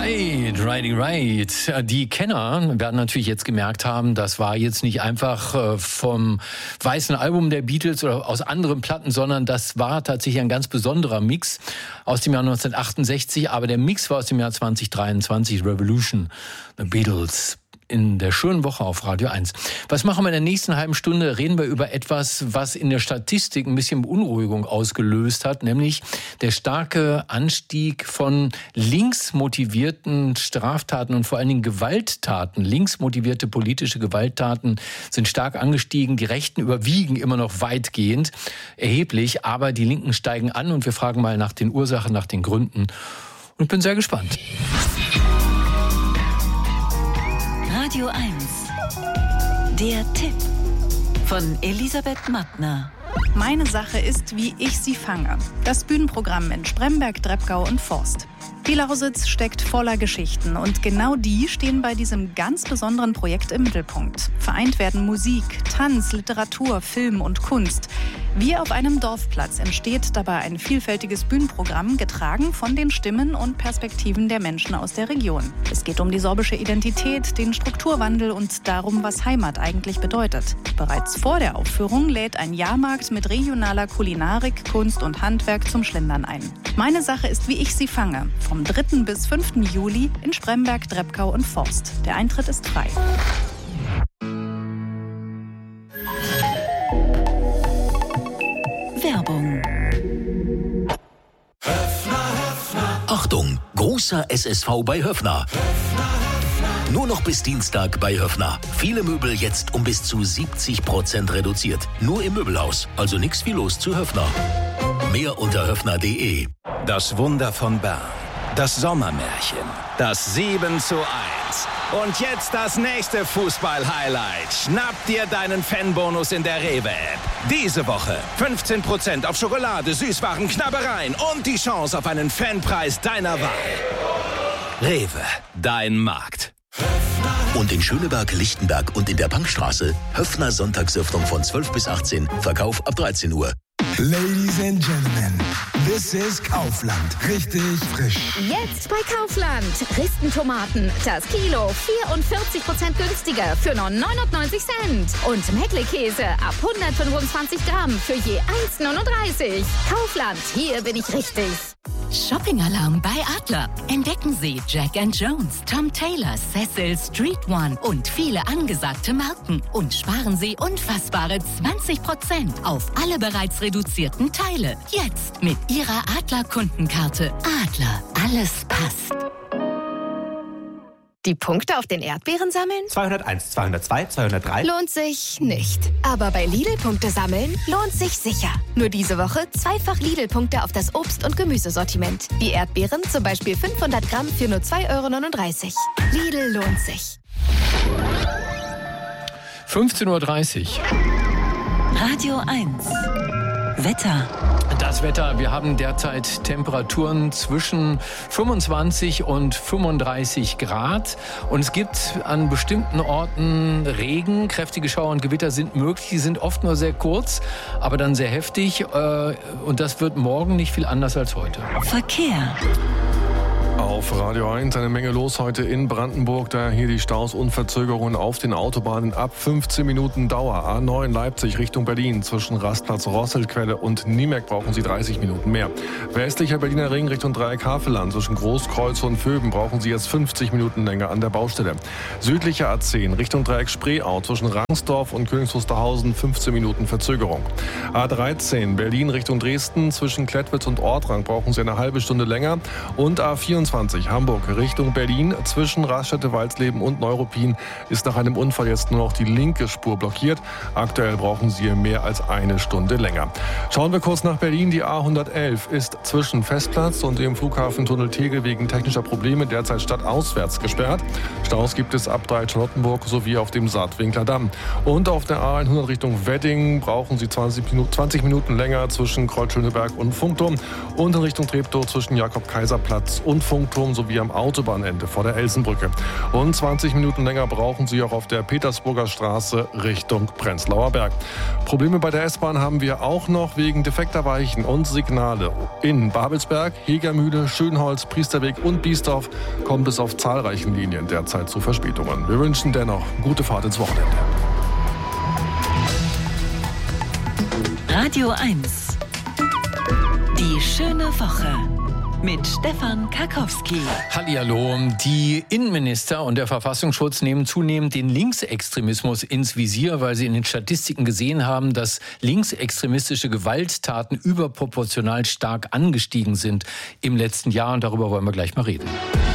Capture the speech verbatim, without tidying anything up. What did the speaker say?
Right, righty, right. Die Kenner werden natürlich jetzt gemerkt haben, das war jetzt nicht einfach vom weißen Album der Beatles oder aus anderen Platten, sondern das war tatsächlich ein ganz besonderer Mix aus dem Jahr neunzehnhundertachtundsechzig. Aber der Mix war aus dem Jahr zweitausenddreiundzwanzig, Revolution, The Beatles. In der schönen Woche auf Radio eins. Was machen wir in der nächsten halben Stunde? Reden wir über etwas, was in der Statistik ein bisschen Beunruhigung ausgelöst hat, nämlich der starke Anstieg von linksmotivierten Straftaten und vor allen Dingen Gewalttaten. Linksmotivierte politische Gewalttaten sind stark angestiegen. Die Rechten überwiegen immer noch weitgehend, erheblich, aber die Linken steigen an und wir fragen mal nach den Ursachen, nach den Gründen. Und ich bin sehr gespannt. Radio eins. Der Tipp von Elisabeth Mattner. Meine Sache ist, wie ich sie fange. Das Bühnenprogramm in Spremberg, Dreppgau und Forst. Die Lausitz steckt voller Geschichten und genau die stehen bei diesem ganz besonderen Projekt im Mittelpunkt. Vereint werden Musik, Tanz, Literatur, Film und Kunst. Wie auf einem Dorfplatz entsteht dabei ein vielfältiges Bühnenprogramm, getragen von den Stimmen und Perspektiven der Menschen aus der Region. Es geht um die sorbische Identität, den Strukturwandel und darum, was Heimat eigentlich bedeutet. Bereits vor der Aufführung lädt ein Jahrmarkt mit regionaler Kulinarik, Kunst und Handwerk zum Schlendern ein. Meine Sache ist, wie ich sie fange. Vom dritten bis fünften Juli in Spremberg, Dreppgau und Forst. Der Eintritt ist frei. Werbung. Achtung, großer S S V bei Höffner. Nur noch bis Dienstag bei Höffner. Viele Möbel jetzt um bis zu siebzig Prozent reduziert. Nur im Möbelhaus, also nix wie los zu Höffner. Mehr unter höffner punkt de. Das Wunder von Bern. Das Sommermärchen. Das sieben zu eins. Und jetzt das nächste Fußball-Highlight. Schnapp dir deinen Fanbonus in der Rewe-App. Diese Woche fünfzehn Prozent auf Schokolade, Süßwaren, Knabbereien und die Chance auf einen Fanpreis deiner Wahl. Rewe, dein Markt. Und in Schöneberg, Lichtenberg und in der Bankstraße Höffner Sonntagsöffnung von zwölf bis achtzehn, Verkauf ab dreizehn Uhr. Ladies and Gentlemen, this is Kaufland. Richtig frisch. Jetzt bei Kaufland. Ristentomaten, das Kilo vierundvierzig Prozent günstiger für nur neunundneunzig Cent. Und Meckle-Käse ab hundertfünfundzwanzig Gramm für je eins neununddreißig. Kaufland, hier bin ich richtig. Shopping-Alarm bei Adler. Entdecken Sie Jack and Jones, Tom Taylor, Cecil, Street One und viele angesagte Marken. Und sparen Sie unfassbare zwanzig Prozent auf alle bereits reduzierten Teile. Jetzt mit Ihrer Adler-Kundenkarte. Adler, alles passt. Die Punkte auf den Erdbeeren sammeln? zweihunderteins, zweihundertzwei, zweihundertdrei. Lohnt sich nicht. Aber bei Lidl-Punkte sammeln lohnt sich sicher. Nur diese Woche zweifach Lidl-Punkte auf das Obst- und Gemüsesortiment. Die Erdbeeren zum Beispiel fünfhundert Gramm für nur zwei Euro neununddreißig. Lidl lohnt sich. fünfzehn Uhr dreißig. Radio eins. Wetter. Das Wetter, wir haben derzeit Temperaturen zwischen fünfundzwanzig und fünfunddreißig Grad und es gibt an bestimmten Orten Regen, kräftige Schauer und Gewitter sind möglich, die sind oft nur sehr kurz, aber dann sehr heftig und das wird morgen nicht viel anders als heute. Verkehr. Auf Radio eins eine Menge los heute in Brandenburg. Daher hier die Staus und Verzögerungen auf den Autobahnen ab fünfzehn Minuten Dauer. A neun Leipzig Richtung Berlin. Zwischen Rastplatz Rosselquelle und Niemek brauchen Sie dreißig Minuten mehr. Westlicher Berliner Ring Richtung Dreieck Havelland. Zwischen Großkreuz und Vöben brauchen Sie jetzt fünfzig Minuten länger an der Baustelle. Südlicher A zehn Richtung Dreieck Spreeau. Zwischen Rangsdorf und Königs Wusterhausen fünfzehn Minuten Verzögerung. A dreizehn Berlin Richtung Dresden. Zwischen Klettwitz und Ortrang brauchen Sie eine halbe Stunde länger. Und A vierundzwanzig Hamburg Richtung Berlin zwischen Raststätte Walsleben und Neuruppin ist nach einem Unfall jetzt nur noch die linke Spur blockiert. Aktuell brauchen Sie mehr als eine Stunde länger. Schauen wir kurz nach Berlin. Die A hundertelf ist zwischen Festplatz und dem Flughafentunnel Tegel wegen technischer Probleme derzeit stadtauswärts gesperrt. Staus gibt es ab Charlottenburg sowie auf dem Saatwinkler Damm. Und auf der A hundert Richtung Wedding brauchen Sie zwanzig Minuten länger zwischen Kreuz Schöneberg und Funkturm und in Richtung Treptow zwischen Jakob-Kaiser-Platz und Funkturm Funkturm sowie am Autobahnende vor der Elsenbrücke. Und zwanzig Minuten länger brauchen Sie auch auf der Petersburger Straße Richtung Prenzlauer Berg. Probleme bei der S-Bahn haben wir auch noch wegen defekter Weichen und Signale. In Babelsberg, Hegermühle, Schönholz, Priesterweg und Biesdorf kommt es auf zahlreichen Linien derzeit zu Verspätungen. Wir wünschen dennoch gute Fahrt ins Wochenende. Radio eins. Die schöne Woche. Mit Stefan Karkowski. Hallihallo. Die Innenminister und der Verfassungsschutz nehmen zunehmend den Linksextremismus ins Visier, weil sie in den Statistiken gesehen haben, dass linksextremistische Gewalttaten überproportional stark angestiegen sind im letzten Jahr. Und darüber wollen wir gleich mal reden.